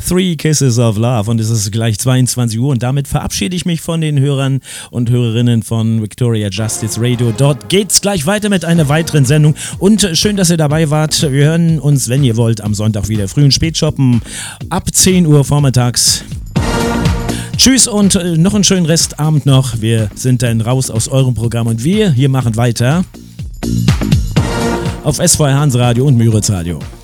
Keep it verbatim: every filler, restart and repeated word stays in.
Three Kisses of Love und es ist gleich zweiundzwanzig Uhr und damit verabschiede ich mich von den Hörern und Hörerinnen von Victoria Justice Radio. Dort geht's gleich weiter mit einer weiteren Sendung und schön, dass ihr dabei wart. Wir hören uns, wenn ihr wollt, am Sonntag wieder früh und spät shoppen ab zehn Uhr vormittags. Tschüss und noch einen schönen Restabend noch. Wir sind dann raus aus eurem Programm und wir hier machen weiter auf S V R Hans Radio und Müritz Radio.